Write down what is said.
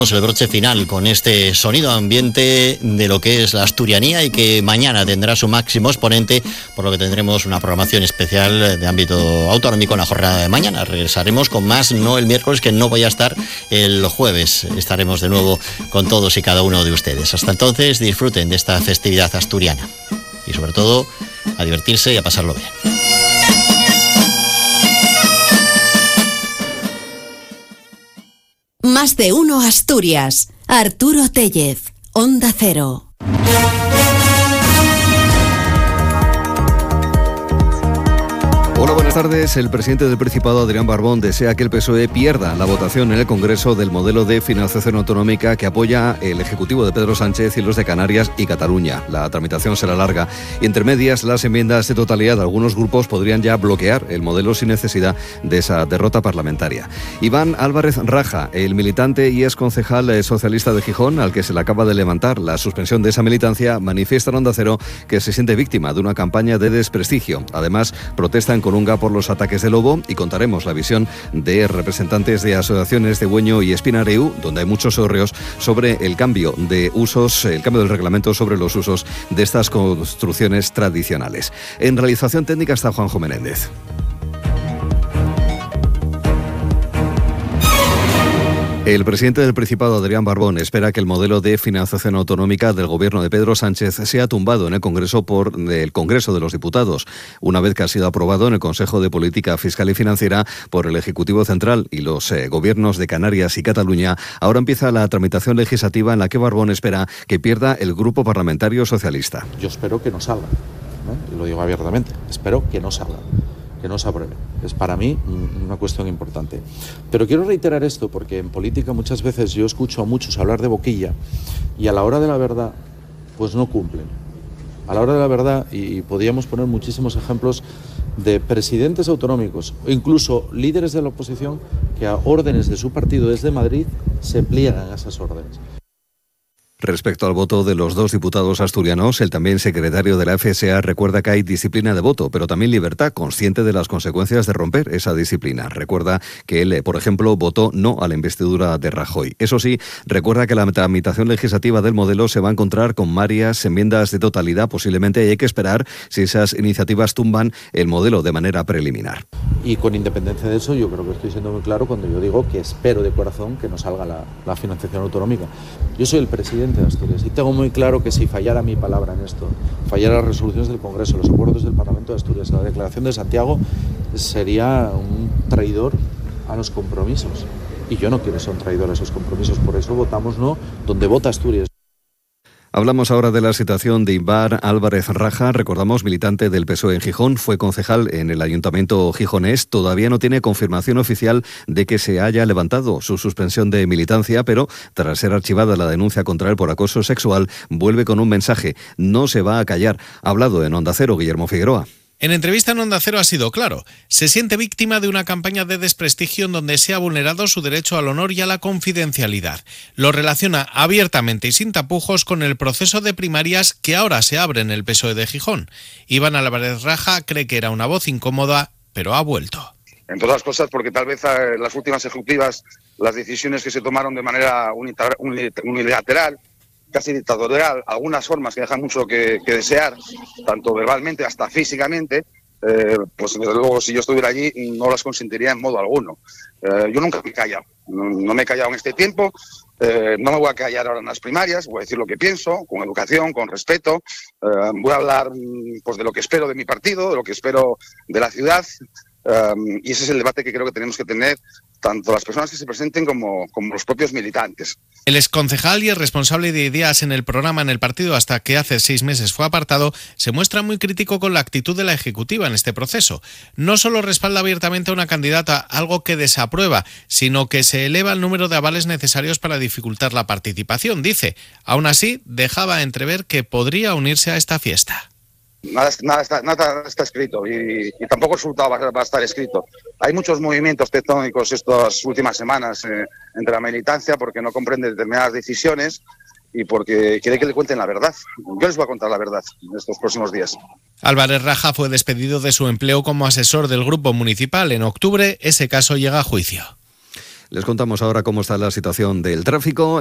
El broche final con este sonido ambiente de lo que es la asturianía y que mañana tendrá su máximo exponente, por lo que tendremos una programación especial de ámbito autonómico en la jornada de mañana. Regresaremos con más, no el miércoles, que no voy a estar, el jueves estaremos de nuevo con todos y cada uno de ustedes. Hasta entonces, disfruten de esta festividad asturiana y sobre todo a divertirse y a pasarlo bien. Más de uno Asturias. Arturo Tellez, Onda Cero. Hola, buenas tardes. El presidente del Principado, Adrián Barbón, desea que el PSOE pierda la votación en el Congreso del modelo de financiación autonómica que apoya el Ejecutivo de Pedro Sánchez y los de Canarias y Cataluña. La tramitación será larga y, entre medias, las enmiendas de totalidad de algunos grupos podrían ya bloquear el modelo sin necesidad de esa derrota parlamentaria. Iván Álvarez Raja, el militante y ex concejal socialista de Gijón, al que se le acaba de levantar la suspensión de esa militancia, manifiesta en Onda Cero que se siente víctima de una campaña de desprestigio. Además, protesta en Colunga por los ataques de lobo y contaremos la visión de representantes de asociaciones de Bueño y Espinareu, donde hay muchos hórreos, sobre el cambio de usos, el cambio del reglamento sobre los usos de estas construcciones tradicionales. En realización técnica está Juanjo Menéndez. El presidente del Principado, Adrián Barbón, espera que el modelo de financiación autonómica del gobierno de Pedro Sánchez sea tumbado en el Congreso por el Congreso de los Diputados, una vez que ha sido aprobado en el Consejo de Política Fiscal y Financiera por el Ejecutivo Central y los gobiernos de Canarias y Cataluña. Ahora empieza la tramitación legislativa en la que Barbón espera que pierda el Grupo Parlamentario Socialista. Yo espero que no salga, ¿no? Y lo digo abiertamente, espero que no salga, que no se apruebe. Es para mí una cuestión importante. Pero quiero reiterar esto porque en política muchas veces yo escucho a muchos hablar de boquilla y a la hora de la verdad pues no cumplen. A la hora de la verdad, y podríamos poner muchísimos ejemplos de presidentes autonómicos o incluso líderes de la oposición que a órdenes de su partido desde Madrid se pliegan a esas órdenes. Respecto al voto de los dos diputados asturianos, el también secretario de la FSA recuerda que hay disciplina de voto, pero también libertad, consciente de las consecuencias de romper esa disciplina. Recuerda que él, por ejemplo, votó no a la investidura de Rajoy. Eso sí, recuerda que la tramitación legislativa del modelo se va a encontrar con varias enmiendas de totalidad posiblemente, y hay que esperar si esas iniciativas tumban el modelo de manera preliminar. Y con independencia de eso, yo creo que estoy siendo muy claro cuando yo digo que espero de corazón que no salga la financiación autonómica. Yo soy el presidente de Asturias y tengo muy claro que si fallara mi palabra en esto, fallara las resoluciones del Congreso, los acuerdos del Parlamento de Asturias, la declaración de Santiago, sería un traidor a los compromisos. Y yo no quiero ser un traidor a esos compromisos, por eso votamos no donde vota Asturias. Hablamos ahora de la situación de Iván Álvarez Raja, recordamos, militante del PSOE en Gijón, fue concejal en el Ayuntamiento gijonés, todavía no tiene confirmación oficial de que se haya levantado su suspensión de militancia, pero tras ser archivada la denuncia contra él por acoso sexual, vuelve con un mensaje: no se va a callar. Ha hablado en Onda Cero Guillermo Figueroa. En entrevista en Onda Cero ha sido claro. Se siente víctima de una campaña de desprestigio en donde se ha vulnerado su derecho al honor y a la confidencialidad. Lo relaciona abiertamente y sin tapujos con el proceso de primarias que ahora se abre en el PSOE de Gijón. Iván Álvarez Raja cree que era una voz incómoda, pero ha vuelto. Entre otras cosas porque tal vez las últimas ejecutivas, las decisiones que se tomaron de manera unilateral, casi dictatorial, algunas formas que dejan mucho que desear, tanto verbalmente hasta físicamente, pues desde luego si yo estuviera allí no las consentiría en modo alguno. Yo nunca me he callado, no me he callado en este tiempo, no me voy a callar ahora en las primarias, voy a decir lo que pienso, con educación, con respeto, voy a hablar pues de lo que espero de mi partido, de lo que espero de la ciudad, y ese es el debate que creo que tenemos que tener tanto las personas que se presenten como los propios militantes. El exconcejal y el responsable de ideas en el programa en el partido hasta que hace 6 meses fue apartado, se muestra muy crítico con la actitud de la ejecutiva en este proceso. No solo respalda abiertamente a una candidata, algo que desaprueba, sino que se eleva el número de avales necesarios para dificultar la participación, dice. Aún así, dejaba entrever que podría unirse a esta fiesta. Nada está escrito y tampoco el resultado va a estar escrito. Hay muchos movimientos tectónicos estas últimas semanas entre la militancia porque no comprende determinadas decisiones y porque quiere que le cuenten la verdad. Yo les voy a contar la verdad en estos próximos días. Álvarez Raja fue despedido de su empleo como asesor del grupo municipal en octubre. Ese caso llega a juicio. Les contamos ahora cómo está la situación del tráfico.